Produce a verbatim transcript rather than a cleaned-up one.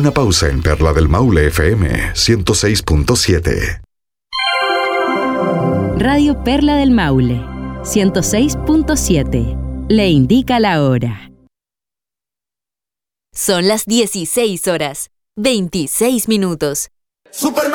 Una pausa en Perla del Maule F M ciento seis punto siete. Radio Perla del Maule ciento seis punto siete. Le indica la hora. Son las dieciséis horas, veintiséis minutos. Superman.